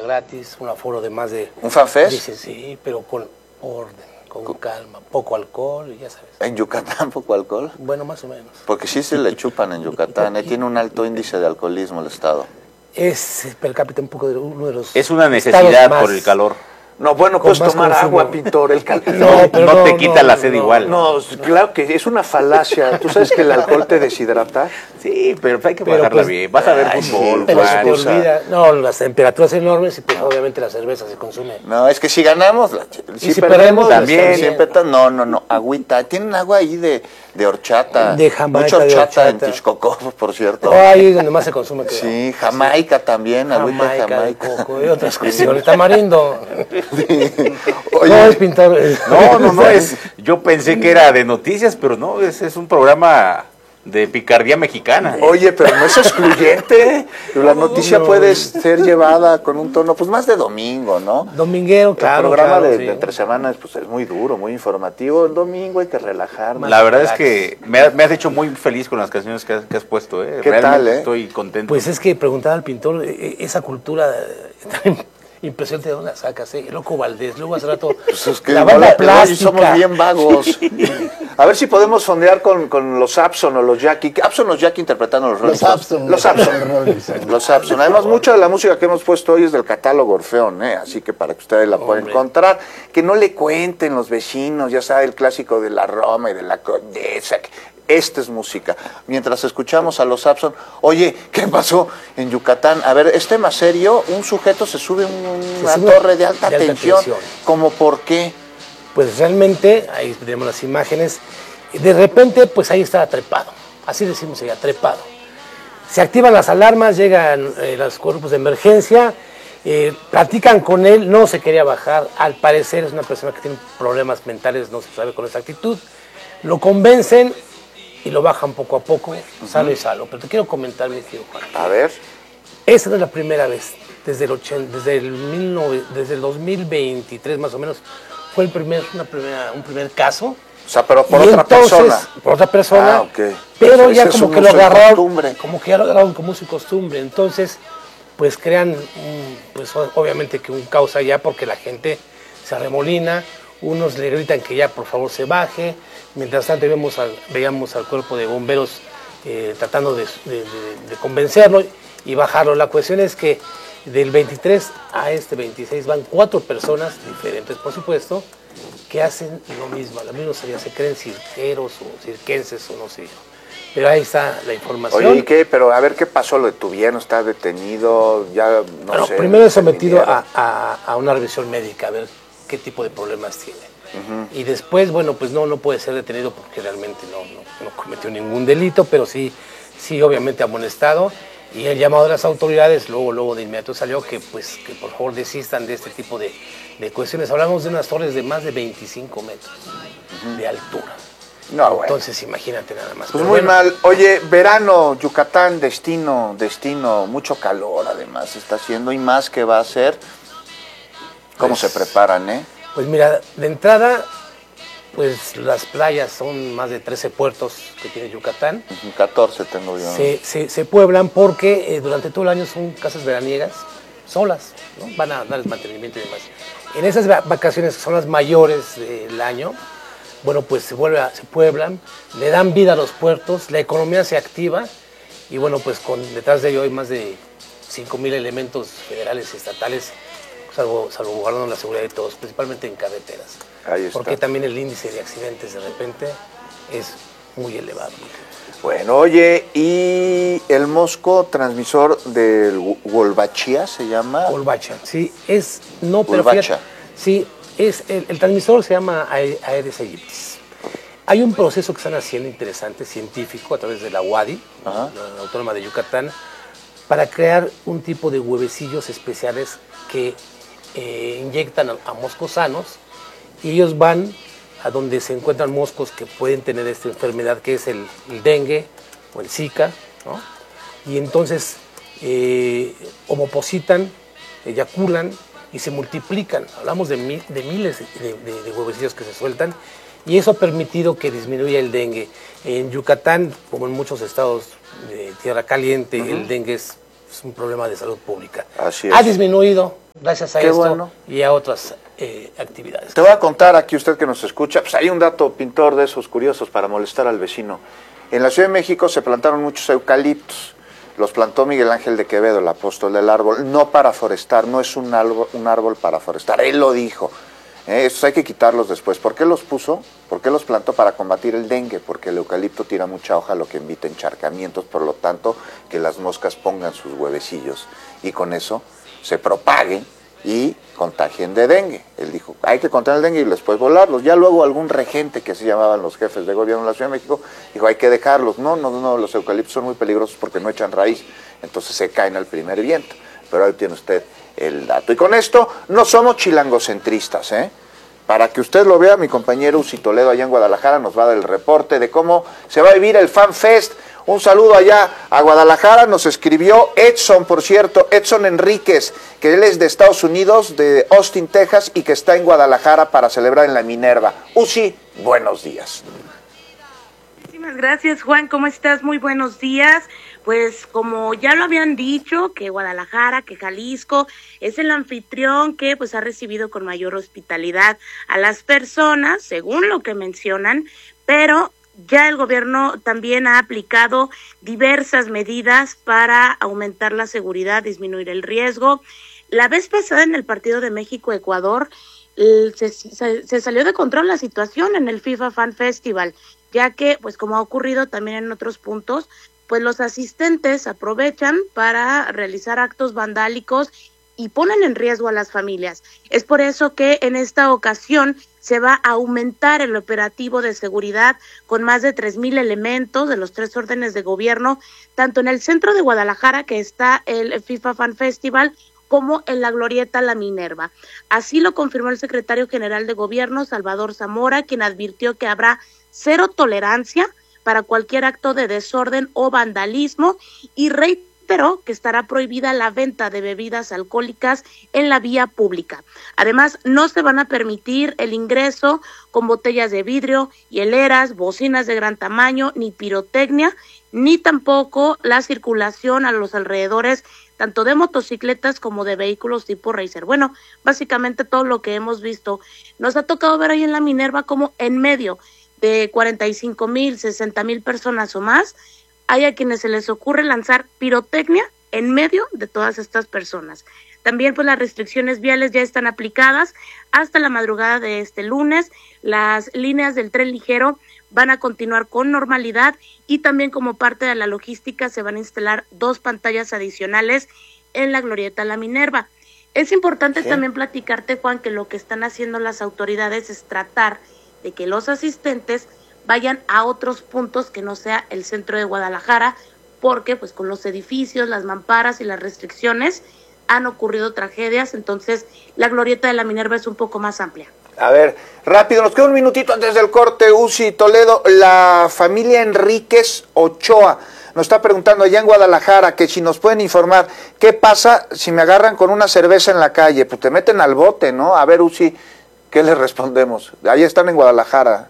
gratis, un aforo de más de... ¿Un fanfest? Dicen, sí, pero con orden, con calma, poco alcohol, y ya sabes. ¿En Yucatán poco alcohol? Bueno, más o menos. Porque sí se le chupan en Yucatán, tiene un alto índice de alcoholismo el estado. Es per cápita uno de los... Es una necesidad más, por el calor. No, bueno, con pues más tomar consumo. agua, pintor. No te quita la sed igual. No, claro que es una falacia. ¿Tú sabes que el alcohol te deshidrata? Sí, pero hay que Pero, bajarla pues, bien. Vas a ver fútbol, Pero se te Juan. olvida, no, las temperaturas enormes y pues obviamente la cerveza se consume. No, es que si ganamos, si perdemos, también. Siempre no, agüita. Tienen agua ahí de horchata. De Jamaica, mucha horchata de en horchata. Texcoco, por cierto. Oh, ahí es donde más se consume. Creo. Sí, Jamaica también, agüita de Jamaica. de coco y otras cuestiones. Tamarindo. Oye, No, es pintor. No, yo pensé que era de noticias, pero no, es un programa de picardía mexicana. Oye, pero no es excluyente. La noticia puede ser llevada con un tono, pues más de domingo, ¿no? Dominguero, claro. El programa claro, de sí. entre semanas pues es muy duro, muy informativo. El domingo hay que relajar. La verdad es que me has hecho muy feliz con las canciones que has puesto. ¿Qué Realmente tal, estoy contento. Pues es que preguntaba al pintor, esa cultura tan impresionante, ¿de dónde la sacas? Loco Valdés, luego hace rato pues es que la banda hoy plástica. somos bien vagos. A ver si podemos fondear con los Abson o los Jackie. Abson o los Jackie interpretando los Rolling Stones. Los Abson. Los Abson. Además, mucha de la música que hemos puesto hoy es del catálogo Orfeón, así que para que ustedes la puedan encontrar. Que no le cuenten los vecinos, ya sabe, el clásico de la Roma y de la Condesa. Esta es música. Mientras escuchamos a los Abson, oye, ¿qué pasó en Yucatán? A ver, es tema serio, un sujeto se sube a una torre de alta tensión. ¿Cómo por qué? Pues realmente, ahí tenemos las imágenes, y de repente, pues ahí estaba trepado, así decimos ella, trepado. Se activan las alarmas, llegan los cuerpos de emergencia, platican con él, no se quería bajar, al parecer es una persona que tiene problemas mentales, no se sabe con exactitud, lo convencen y lo bajan poco a poco, sano y salvo. Pero te quiero comentar, mi tío Juan. A ver. Esa no es la primera vez, desde el 2023 más o menos, fue un primer caso. O sea, pero por y otra persona. Por otra persona. Ah, ok. Pero Ese ya es como un que lo uso y agarraron, costumbre. como que ya lo agarraron como su costumbre. Entonces, pues crean, pues obviamente que un caos allá porque la gente se arremolina, unos le gritan que ya por favor se baje. Mientras tanto veíamos al cuerpo de bomberos tratando de convencerlo y bajarlo. La cuestión es que del 23 a este 26 van 4 personas diferentes, por supuesto, que hacen lo mismo. A lo mismo se creen cirqueros o cirquenses o no sé. Pero ahí está la información. Oye, ¿y qué? Pero a ver qué pasó, lo detuvieron, está detenido, ya no sé. Primero es sometido a una revisión médica, a ver qué tipo de problemas tiene. Y después, bueno, pues no puede ser detenido porque realmente no cometió ningún delito, pero sí obviamente amonestado. Y el llamado de las autoridades, luego de inmediato salió que por favor desistan de este tipo de cuestiones. Hablamos de unas torres de más de 25 metros de altura. No, bueno. Entonces, imagínate nada más. Pues Pero muy bueno, mal. Oye, verano, Yucatán, destino, mucho calor además está haciendo y más que va a ser. ¿Cómo se preparan, Pues mira, de entrada, pues las playas son más de 13 puertos que tiene Yucatán. 14 tengo yo. Se pueblan porque durante todo el año son casas veraniegas solas, ¿no? Van a darles mantenimiento y demás. En esas vacaciones que son las mayores del año, bueno, pues se pueblan, le dan vida a los puertos, la economía se activa y bueno, pues detrás de ello hay más de 5,000 elementos federales y estatales salvaguardando la seguridad de todos, principalmente en carreteras. Ahí está. Porque también el índice de accidentes de repente es muy elevado. Bueno, oye, y el Mosco transmisor del Wolbachia se llama. Wolbachia, sí, pero Wolbachia. fíjate, sí, el transmisor se llama Aedes aegyptis. Hay un proceso que están haciendo interesante, científico, a través de la UADY, la Autónoma de Yucatán, para crear un tipo de huevecillos especiales que inyectan a moscos sanos y ellos van a donde se encuentran moscos que pueden tener esta enfermedad que es el dengue o el Zika, ¿no? Y entonces ovopositan, eyaculan y se multiplican. Hablamos de miles de huevecillos que se sueltan y eso ha permitido que disminuya el dengue. En Yucatán, como en muchos estados de tierra caliente, el dengue es es un problema de salud pública. Así es. Ha disminuido gracias a Qué esto bueno. y a otras actividades. Te voy a contar aquí, usted que nos escucha, pues hay un dato pintor de esos curiosos para molestar al vecino. En la Ciudad de México se plantaron muchos eucaliptos. Los plantó Miguel Ángel de Quevedo, el apóstol del árbol, no para forestar, no es un árbol para forestar, él lo dijo. Estos hay que quitarlos después. ¿Por qué los puso? ¿Por qué los plantó? Para combatir el dengue, porque el eucalipto tira mucha hoja, lo que invita encharcamientos, por lo tanto, que las moscas pongan sus huevecillos y con eso se propaguen y contagien de dengue. Él dijo, hay que contener el dengue y después volarlos. Ya luego algún regente, que se llamaban los jefes de gobierno de la Ciudad de México, dijo, hay que dejarlos. No, los eucaliptos son muy peligrosos porque no echan raíz, entonces se caen al primer viento. Pero ahí tiene usted el dato. Y con esto no somos chilangocentristas, ¿eh? Para que usted lo vea, mi compañero Uzi Toledo allá en Guadalajara nos va a dar el reporte de cómo se va a vivir el Fan Fest. Un saludo allá a Guadalajara, nos escribió Edson, por cierto, Edson Enríquez, que él es de Estados Unidos, de Austin, Texas, y que está en Guadalajara para celebrar en la Minerva. Uzi, buenos días. Muchísimas gracias, Juan, ¿cómo estás? Muy buenos días. Pues como ya lo habían dicho, que Guadalajara, que Jalisco es el anfitrión que pues ha recibido con mayor hospitalidad a las personas, según lo que mencionan, pero ya el gobierno también ha aplicado diversas medidas para aumentar la seguridad, disminuir el riesgo. La vez pasada en el partido de México-Ecuador se salió de control la situación en el FIFA Fan Festival, ya que, pues como ha ocurrido también en otros puntos, pues los asistentes aprovechan para realizar actos vandálicos y ponen en riesgo a las familias. Es por eso que en esta ocasión se va a aumentar el operativo de seguridad con más de 3,000 elementos de los 3 órdenes de gobierno, tanto en el centro de Guadalajara, que está el FIFA Fan Festival, como en la Glorieta La Minerva. Así lo confirmó el secretario general de Gobierno, Salvador Zamora, quien advirtió que habrá 0 tolerancia para cualquier acto de desorden o vandalismo y reiteró que estará prohibida la venta de bebidas alcohólicas en la vía pública. Además, no se van a permitir el ingreso con botellas de vidrio, hieleras, bocinas de gran tamaño, ni pirotecnia, ni tampoco la circulación a los alrededores tanto de motocicletas como de vehículos tipo racer. Bueno, básicamente todo lo que hemos visto. Nos ha tocado ver ahí en la Minerva como en medio de 45,000, 60,000 personas o más, hay a quienes se les ocurre lanzar pirotecnia en medio de todas estas personas. También pues las restricciones viales ya están aplicadas hasta la madrugada de este lunes. Las líneas del tren ligero van a continuar con normalidad y también como parte de la logística se van a instalar 2 pantallas adicionales en la Glorieta La Minerva. Es importante también platicarte, Juan, que lo que están haciendo las autoridades es tratar de que los asistentes vayan a otros puntos que no sea el centro de Guadalajara, porque pues con los edificios, las mamparas y las restricciones han ocurrido tragedias, entonces la Glorieta de la Minerva es un poco más amplia. A ver, rápido, nos queda un minutito antes del corte, Uzi Toledo. La familia Enríquez Ochoa nos está preguntando allá en Guadalajara que si nos pueden informar qué pasa si me agarran con una cerveza en la calle. Pues te meten al bote, ¿no? A ver, Uzi, ¿qué les respondemos? Ahí están en Guadalajara.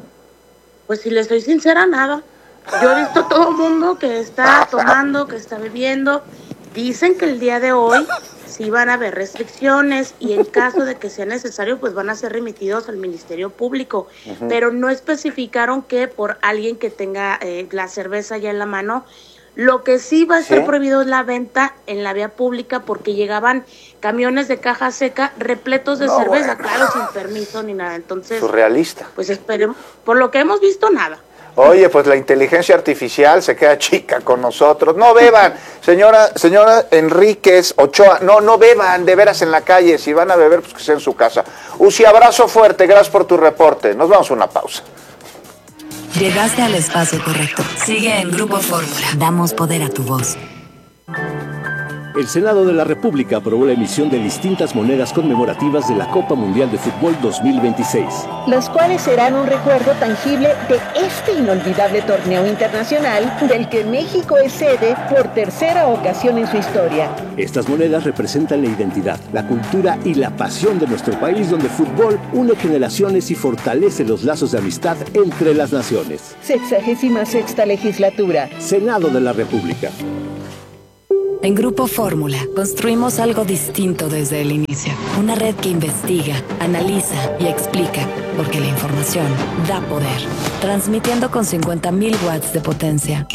Pues si les soy sincera, nada. Yo he visto todo el mundo que está tomando, que está bebiendo. Dicen que el día de hoy sí van a haber restricciones y en caso de que sea necesario, pues van a ser remitidos al Ministerio Público. Pero no especificaron que por alguien que tenga la cerveza ya en la mano. Lo que sí va a estar prohibido es la venta en la vía pública porque llegaban camiones de caja seca repletos de cerveza, claro, sin permiso ni nada. Entonces, surrealista. Pues esperemos, por lo que hemos visto, nada. Oye, pues la inteligencia artificial se queda chica con nosotros. No beban, señora Enríquez Ochoa, no beban de veras en la calle. Si van a beber, pues que sea en su casa. Uzi, abrazo fuerte, gracias por tu reporte. Nos vamos a una pausa. Llegaste al espacio correcto. Sigue en Grupo Fórmula. Damos poder a tu voz. El Senado de la República aprobó la emisión de distintas monedas conmemorativas de la Copa Mundial de Fútbol 2026. Las cuales serán un recuerdo tangible de este inolvidable torneo internacional del que México es sede por 3ª ocasión en su historia. Estas monedas representan la identidad, la cultura y la pasión de nuestro país, donde el fútbol une generaciones y fortalece los lazos de amistad entre las naciones. 66ª legislatura. Senado de la República. En Grupo Fórmula construimos algo distinto desde el inicio. Una red que investiga, analiza y explica, porque la información da poder. Transmitiendo con 50.000 watts de potencia.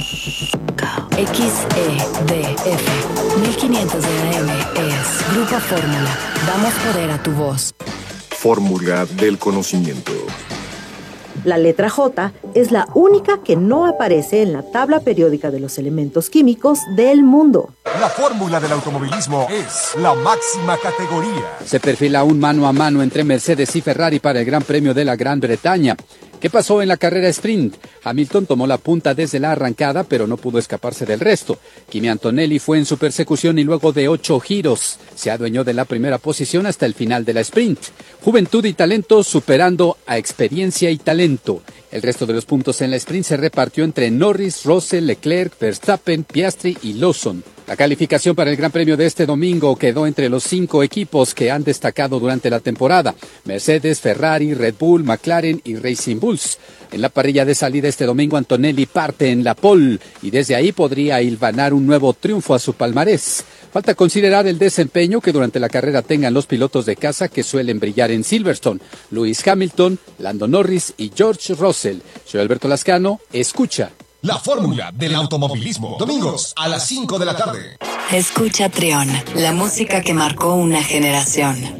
XEDF 1500 de AM es Grupo Fórmula. Damos poder a tu voz. Fórmula del conocimiento. La letra J es la única que no aparece en la tabla periódica de los elementos químicos del mundo. La fórmula del automovilismo es la máxima categoría. Se perfila un mano a mano entre Mercedes y Ferrari para el Gran Premio de la Gran Bretaña. ¿Qué pasó en la carrera sprint? Hamilton tomó la punta desde la arrancada, pero no pudo escaparse del resto. Kimi Antonelli fue en su persecución y luego de 8 giros se adueñó de la primera posición hasta el final de la sprint. Juventud y talento superando a experiencia y talento. El resto de los puntos en la sprint se repartió entre Norris, Russell, Leclerc, Verstappen, Piastri y Lawson. La calificación para el Gran Premio de este domingo quedó entre los 5 equipos que han destacado durante la temporada: Mercedes, Ferrari, Red Bull, McLaren y Racing Bulls. En la parrilla de salida este domingo, Antonelli parte en la pole y desde ahí podría hilvanar un nuevo triunfo a su palmarés. Falta considerar el desempeño que durante la carrera tengan los pilotos de casa que suelen brillar en Silverstone: Lewis Hamilton, Lando Norris y George Russell. Soy Alberto Lascano, escucha. La fórmula del automovilismo. Domingos a las 5 de la tarde. Escucha Trión, la música que marcó una generación.